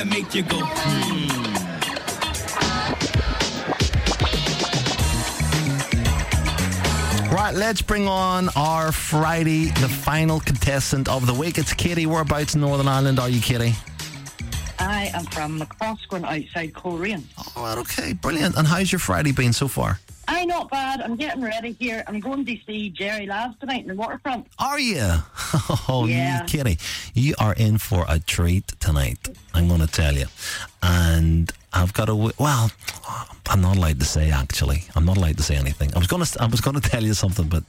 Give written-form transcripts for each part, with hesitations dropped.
that make you go, Right, let's bring on our Friday, the final contestant of the week. It's Katie. Whereabouts in Northern Ireland are you, Katie? I am from McCroskern outside Coleraine. Oh, right, okay, brilliant. And how's your Friday been so far? Aye, not bad. I'm getting ready here. I'm going to see Jerry Labs tonight in the waterfront. Are you? Oh, Yeah. Katie, you are in for a treat tonight, I'm going to tell you. And I've got to, well, I'm not allowed to say, actually. I'm not allowed to say anything. I was going to tell you something, but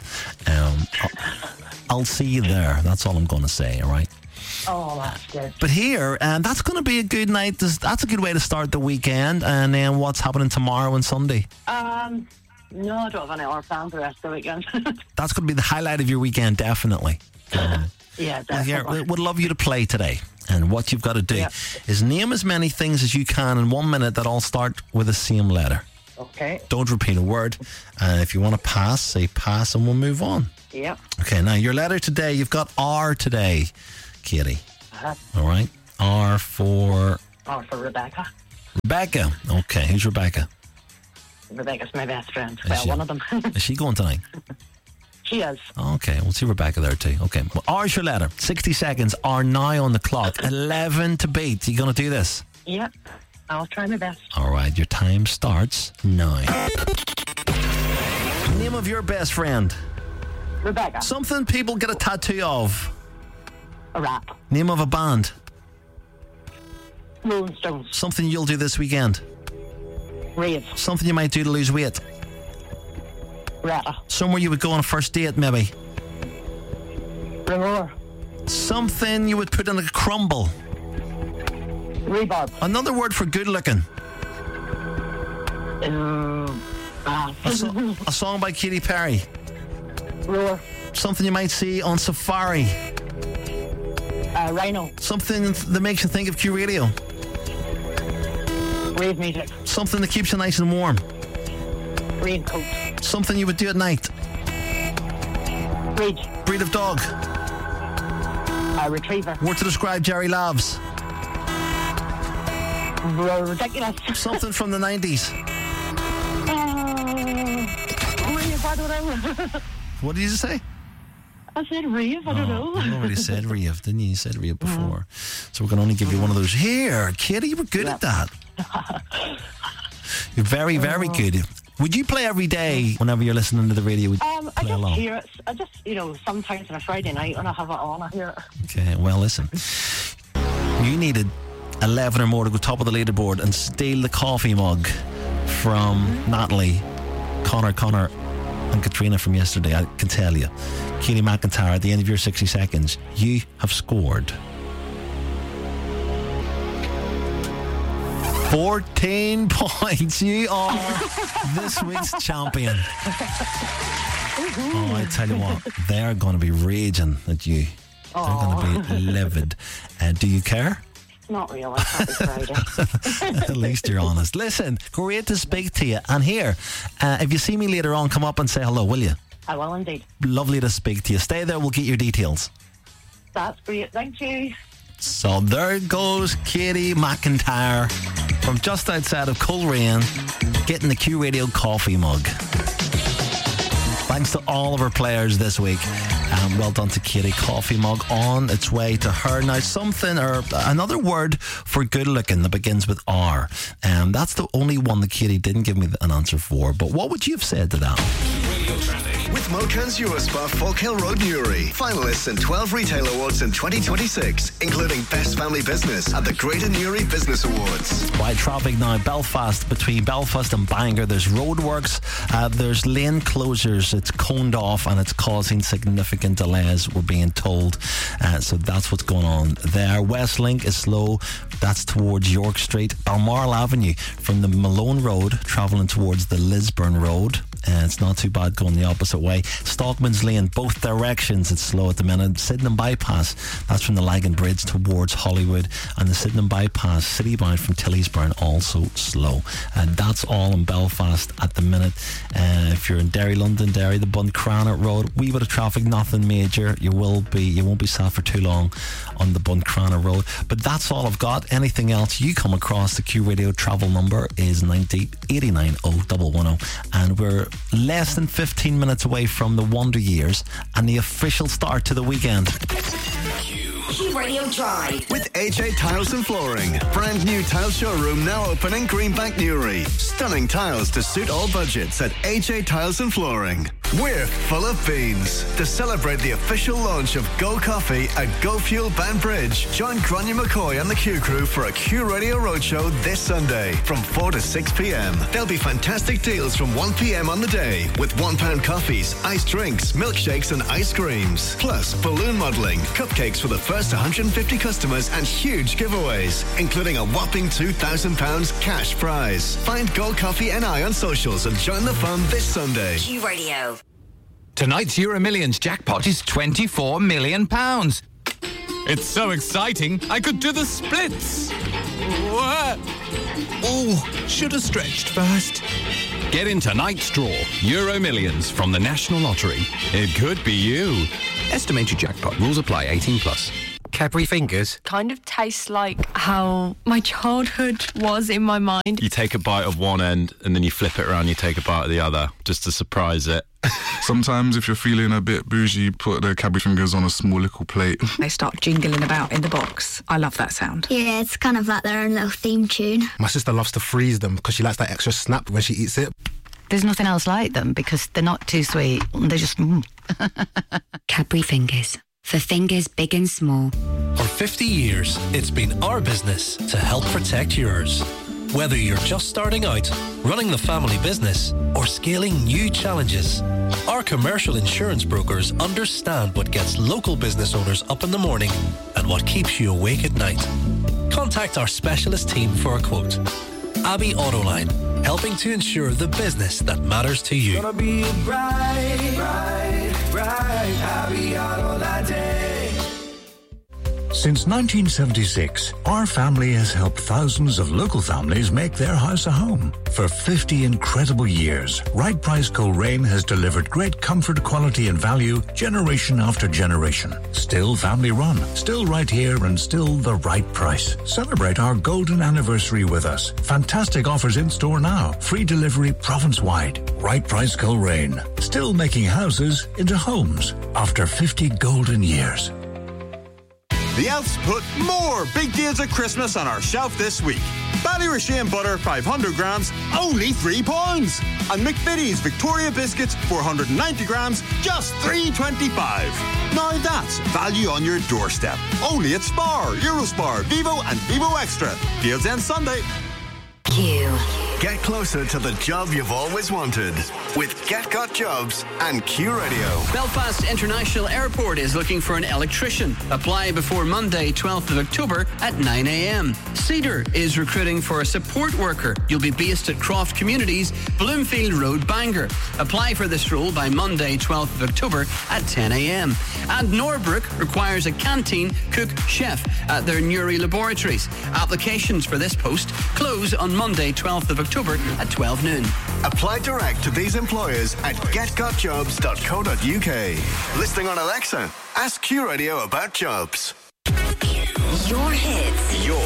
I'll see you there. That's all I'm going to say, all right? Oh, that's good. But here, and that's going to be a good night. That's a good way to start the weekend. And then what's happening tomorrow and Sunday? No, I don't have any other plans for the rest of the weekend. That's going to be the highlight of your weekend, definitely. Yeah, Well, definitely. here, would love you to play today. And what you've got to do Yep. is name as many things as you can in 1 minute that all start with the same letter. Okay. Don't repeat a word. If you want to pass, say pass and we'll move on. Yep. Okay, now your letter today, you've got R today, Katie. Uh-huh. All right? R for Or for Rebecca. Rebecca. Okay, who's Rebecca? Rebecca's my best friend. Is Well, she? one of them. Is she going tonight? She is. Okay, we'll see Rebecca there too. Okay, well, R's your letter. 60 seconds are now on the clock. 11 to beat. You going to do this? Yep. I'll try my best. All right, your time starts now. Name of your best friend. Rebecca. Something people get a tattoo of. A rap. Name of a band. Rolling Stones. Something you'll do this weekend. Rave. Something you might do to lose weight. Retta. Somewhere you would go on a first date, maybe. Remor. Something you would put in a crumble. Reverb. Another word for good looking. A song by Katy Perry. Roar. Something you might see on Safari. Rhino. Something that makes you think of Q Radio. Rave music. Something that keeps you nice and warm. Raincoat. Something you would do at night. Rage. Breed of dog. Retriever. Word to describe Jerry Labs. Ridiculous. Something from the 90s. Rave, I don't know. What did you say? I said rave, I don't know. You already said Rave, didn't you? You said Rave before. So we're going to only give you one of those. Here, Katie, you were good at that. You're very, very good. Would you play every day whenever you're listening to the radio? Would you I play just along? hear it. I just, sometimes on a Friday night when I have it on, I hear it. Okay, well, listen. You needed 11 or more to go top of the leaderboard and steal the coffee mug from Natalie, Connor, and Katrina from yesterday. I can tell you. Katie McIntyre, at the end of your 60 seconds, you have scored 14 points. You are this week's champion. Oh, I tell you what, they're going to be raging at you. They're going to be livid. Do you care? Not really. Happy Friday. At least you're honest. Listen, great to speak to you. And here, if you see me later on, come up and say hello, will you? I will indeed. Lovely to speak to you. Stay there, we'll get your details. That's great. Thank you. So there goes Katie McIntyre from just outside of Coleraine getting the Q Radio coffee mug. Thanks to all of our players this week. Well done to Katie. Coffee mug on its way to her. Now, something or another word for good looking that begins with R. That's the only one that Katie didn't give me an answer for. But what would you have said to that? With Motrans Eurospa Falkhill Road Newry, finalists in 12 retail awards in 2026, including Best Family Business at the Greater Newry Business Awards. Wide traffic now, Belfast, between Belfast and Bangor. There's roadworks, there's lane closures. It's coned off and it's causing significant delays, we're being told. So that's what's going on there. Westlink is slow. That's towards York Street. Balmoral Avenue from the Malone Road travelling towards the Lisburn Road It's not too bad going the opposite way. Stockman's Lane, both directions, it's slow at the minute. Sydenham Bypass, that's from the Lagan Bridge towards Hollywood, and the Sydenham Bypass citybound from Tilliesburn, also slow. And that's all in Belfast at the minute. If you're in Derry, Londonderry, the Buncrana Road, wee bit of traffic, nothing major. You won't be sat for too long on the Buncrana Road. But that's all I've got. Anything else you come across, the Q Radio travel number is 90 89 0110, and we're less than 15 minutes away from the Wonder Years and the official start to the weekend. Q Radio Drive with AJ Tiles and Flooring. Brand new tile showroom now open in Greenbank Newry. Stunning tiles to suit all budgets at AJ Tiles and Flooring. We're full of beans. To celebrate the official launch of Go Coffee at Go Fuel Banbridge, join Grania McCoy and the Q Crew for a Q Radio Roadshow this Sunday from 4 to 6 p.m. There'll be fantastic deals from 1 p.m. on the day with £1 coffees, iced drinks, milkshakes and ice creams. Plus balloon modelling, cupcakes for the first 150 customers and huge giveaways, including a whopping £2,000 cash prize. Find Go Coffee NI on socials and join the fun this Sunday. Q Radio. Tonight's Euro Millions jackpot is £24 million. It's so exciting, I could do the splits. Oh, should have stretched first. Get in tonight's draw, Euro Millions from the National Lottery. It could be you. Estimated jackpot. Rules apply. 18+. Cadbury Fingers. Kind of tastes like how my childhood was in my mind. You take a bite of one end and then you flip it around, you take a bite of the other, just to surprise it. Sometimes if you're feeling a bit bougie, put the Cadbury Fingers on a small little plate. They start jingling about in the box. I love that sound. Yeah, it's kind of like their own little theme tune. My sister loves to freeze them because she likes that extra snap when she eats it. There's nothing else like them because they're not too sweet. They're just... Cadbury Fingers. For fingers big and small. For 50 years, it's been our business to help protect yours. Whether you're just starting out, running the family business, or scaling new challenges, our commercial insurance brokers understand what gets local business owners up in the morning and what keeps you awake at night. Contact our specialist team for a quote. Abbey Autoline, helping to ensure the business that matters to you. Gonna be a bright Abbey Auto that day. Since 1976, our family has helped thousands of local families make their house a home. For 50 incredible years, Right Price Coleraine has delivered great comfort, quality and value generation after generation. Still family run, still right here and still the right price. Celebrate our golden anniversary with us. Fantastic offers in store now. Free delivery province-wide. Right Price Coleraine. Still making houses into homes after 50 golden years. The Elves put more big deals at Christmas on our shelf this week. Ballyrashane butter, 500 grams, only £3. And McVitie's Victoria biscuits, 490 grams, just $3.25. Now that's value on your doorstep. Only at Spar, Eurospar, Vivo and Vivo Extra. Deals end Sunday. Q. Get closer to the job you've always wanted with Get Got Jobs and Q Radio. Belfast International Airport is looking for an electrician. Apply before Monday, 12th of October at 9 a.m. Cedar is recruiting for a support worker. You'll be based at Croft Communities, Bloomfield Road, Bangor. Apply for this role by Monday, 12th of October at 10 a.m. And Norbrook requires a canteen cook chef at their Newry laboratories. Applications for this post close on Monday, 12th of October at 12 noon. Apply direct to these employers at getgotjobs.co.uk. Listening on Alexa, ask Q Radio about jobs. Your hits.